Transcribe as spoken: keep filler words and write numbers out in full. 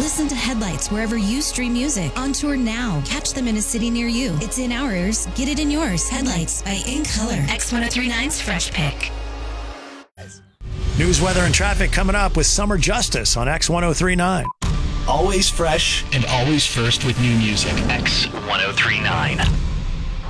Listen to Headlights wherever you stream music. On tour now. Catch them in a city near you. It's in our ears. Get it in yours. Headlights by In Color. X one oh three nine's Fresh Pick. News, weather, and traffic coming up with Summer Justice on X one oh three nine. Always fresh and always first with new music. X one oh three nine.